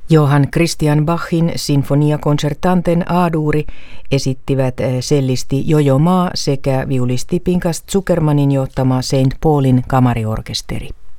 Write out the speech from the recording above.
Johann Christian Bachin Sinfonia concertanten A-duuri esittivät cellisti Jojo Maa sekä viulisti Pinkas Zukermanin johtama St. Paulin kamariorkesteri.